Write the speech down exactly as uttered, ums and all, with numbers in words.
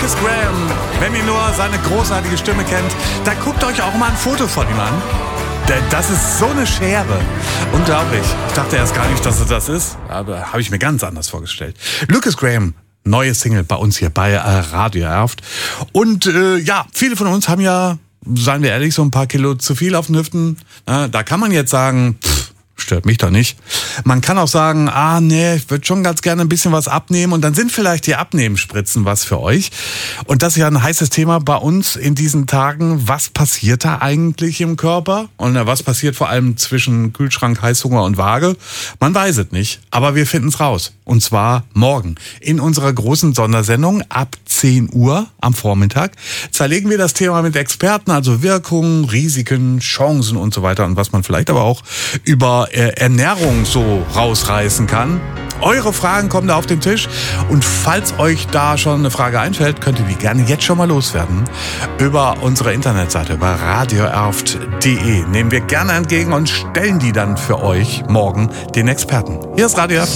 Lucas Graham. Wenn ihr nur seine großartige Stimme kennt, dann guckt euch auch mal ein Foto von ihm an. Das ist so eine Schere. Unglaublich. Ich dachte erst gar nicht, dass es das ist, aber habe ich mir ganz anders vorgestellt. Lucas Graham. Neue Single bei uns hier bei äh, Radio Erft. Und äh, ja, viele von uns haben ja, seien wir ehrlich, so ein paar Kilo zu viel auf den Hüften. Äh, da kann man jetzt sagen, pff, stört mich doch nicht. Man kann auch sagen, ah nee, ich würde schon ganz gerne ein bisschen was abnehmen. Und dann sind vielleicht die Abnehmenspritzen was für euch. Und das ist ja ein heißes Thema bei uns in diesen Tagen. Was passiert da eigentlich im Körper? Und was passiert vor allem zwischen Kühlschrank, Heißhunger und Waage? Man weiß es nicht, aber wir finden es raus. Und zwar morgen in unserer großen Sondersendung ab zehn Uhr am Vormittag zerlegen wir das Thema mit Experten, also Wirkungen, Risiken, Chancen und so weiter und was man vielleicht aber auch über äh, Ernährung so rausreißen kann. Eure Fragen kommen da auf den Tisch und falls euch da schon eine Frage einfällt, könnt ihr die gerne jetzt schon mal loswerden über unsere Internetseite, über radioerft punkt de. Nehmen wir gerne entgegen und stellen die dann für euch morgen den Experten. Hier ist Radio Erft.